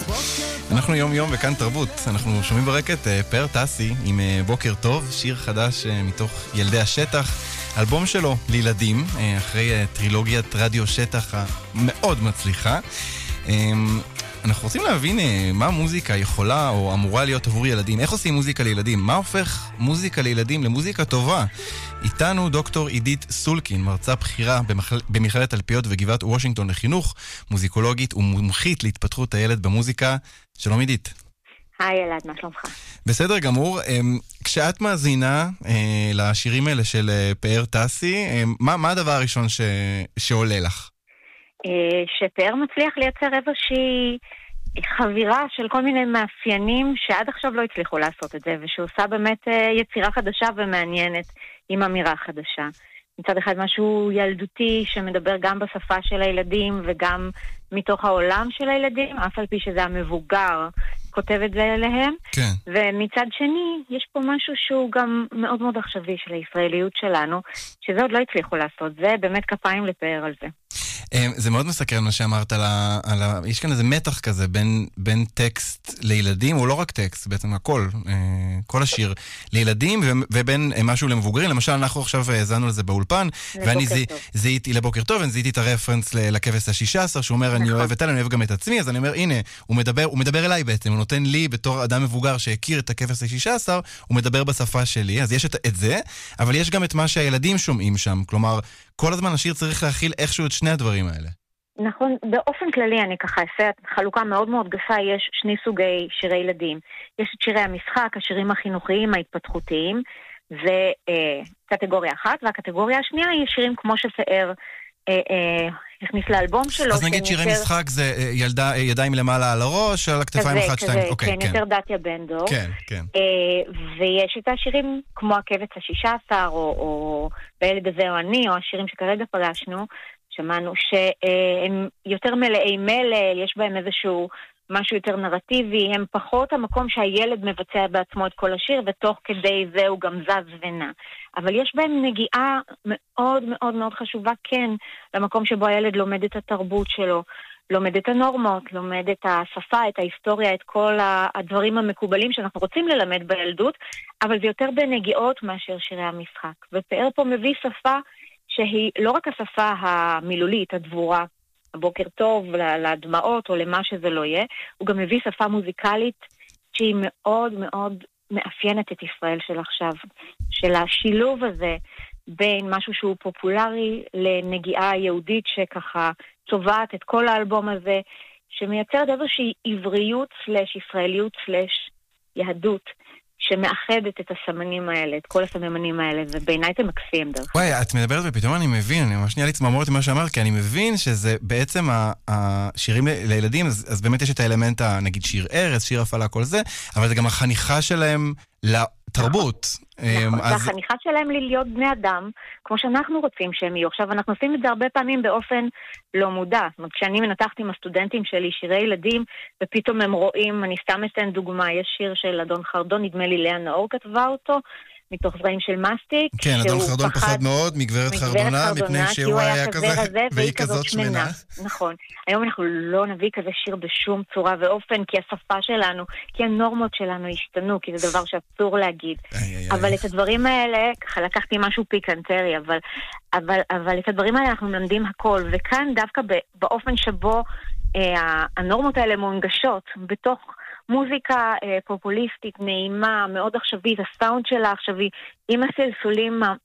אנחנו יום יום וכאן תרבות. אנחנו שומעים ברקת פאר טסי עם בוקר טוב, שיר חדש מתוך ילדי השטח, אלבום שלו לילדים, אחרי טרילוגיית רדיו שטח המאוד מצליחה. אנחנו רוצים להבין מה מוזיקה יכולה או אמורה להיות עבור ילדים. איך עושים מוזיקה לילדים? מה הופך מוזיקה לילדים למוזיקה טובה? איתנו דוקטור עידית סולקין, מרצה בחירה במכללת תלפיות וגבעת וושינגטון לחינוך, מוזיקולוגית ומומחית להתפתחות הילד במוזיקה. שלום עידית. היי אלעד, מה שלומך? בסדר גמור. כשאת מאזינה לשירים האלה של פאר טסי, מה הדבר הראשון שעולה לך? שפאר מצליח לייצר איזושהי חבירה של כל מיני מאפיינים שעד עכשיו לא הצליחו לעשות את זה, ושהוא עושה באמת יצירה חדשה ומעניינת עם אמירה חדשה. מצד אחד משהו ילדותי שמדבר גם בשפה של הילדים וגם מתוך העולם של הילדים, אף על פי שזה המבוגר כותב את זה אליהם. כן. ומצד שני, יש פה משהו שהוא גם מאוד מאוד עכשווי של הישראליות שלנו, שזה עוד לא הצליחו לעשות. זה באמת כפיים לפאר על זה. זה מאוד מסקרן מה שאמרת יש כאן איזה מתח כזה בין טקסט לילדים, או לא רק טקסט, בעצם הכל, כל השיר לילדים, ובין משהו למבוגרים. למשל, אנחנו עכשיו זינו לזה באולפן, ואני זיהיתי לבוקר טוב, אני זיהיתי את הרפרנס לכבש ה-16, שהוא אומר, אני אוהב את אלה, אני אוהב גם את עצמי, אז אני אומר, הנה, הוא מדבר אליי בעצם, הוא נותן לי בתור אדם מבוגר שהכיר את הכבש ה-16, הוא מדבר בשפה שלי, אז יש את זה, אבל יש גם את מה שהילדים שומעים שם, כלומר, כל הזמן השיר צריך להכיל איכשהו את שני הדברים האלה. נכון, באופן כללי אני ככה אעשה חלוקה מאוד מאוד גסה, יש שני סוגי שירי ילדים. יש את שירי המשחק, השירים החינוכיים, ההתפתחותיים, זה קטגוריה אחת, והקטגוריה השנייה היא שירים כמו שפאר הכניס לאלבום שלו. אז נגיד שירי משחק זה ידיים למעלה על הראש, על הכתפיים 1, 2, אוקיי, כן. יותר דתיה בן דור. כן, כן. ויש את השירים כמו הכבש ה-16, או בילד הזה או אני, או השירים שכרגע פגשנו, שמענו שהם יותר מלאי מלל, יש בהם איזשהו משהו יותר נרטיבי, הם פחות המקום שהילד מבצע בעצמו את כל השיר, ותוך כדי זה הוא גם זז ונע. אבל יש בהם נגיעה מאוד מאוד מאוד חשובה, כן, למקום שבו הילד לומד את התרבות שלו, לומד את הנורמות, לומד את השפה, את ההיסטוריה, את כל הדברים המקובלים שאנחנו רוצים ללמד בילדות, אבל זה יותר בנגיעות מאשר שירי המשחק. ופאר פה מביא שפה שהיא לא רק השפה המילולית, הדבורה, הבוקר טוב, לדמעות או למה שזה לא יהיה, הוא גם מביא שפה מוזיקלית שהיא מאוד מאוד מאפיינת את ישראל של עכשיו, של השילוב הזה בין משהו שהוא פופולרי לנגיעה יהודית שככה צובעת את כל האלבום הזה, שמייצרת איזושהי עבריות סלש ישראליות סלש יהדות, שמאחדת את הסמנים האלה, את כל הסממנים האלה, ובעיניי זה מקסים דרך. וואי, את מדברת ופתאום אני מבין, אני ממש נהיה לי צמרמורת ממה שאמרת, כי אני מבין שזה בעצם השירים לילדים, אז באמת יש את האלמנט, נגיד שיר ארץ, שיר הפעלה, כל זה, אבל זה גם החניכה שלהם לתרבות. נכון, והחניכה שלהם להיות בני אדם, כמו שאנחנו רוצים שהם יהיו. עכשיו, אנחנו עושים את זה הרבה פעמים באופן לא מודע. זאת אומרת, כשאני מנתחתי עם הסטודנטים שלי שירי ילדים, ופתאום הם רואים, אני סתם אתן דוגמה, יש שיר של אדון חרדון, נדמה לי לאה נאור כתבה אותו, מתוך זרעים של מסטיק. כן, אדון חרדון פחד מאוד מגברת חרדונה, מפני שהוא היה כזה והיא כזאת שמנה. נכון. היום אנחנו לא נביא כזה שיר בשום צורה ואופן, כי השפה שלנו, כי הנורמות שלנו השתנו, כי זה דבר שאסור להגיד. אבל את הדברים האלה, ככה לקחתי משהו פיקנטרי, אבל את הדברים האלה אנחנו מלמדים הכל, וכאן דווקא באופן שבו הנורמות האלה מונגשות בתוך מוזיקה פופוליסטית, נעימה, מאוד עכשווית, הסאונד שלה עכשווי, עם הסלסולים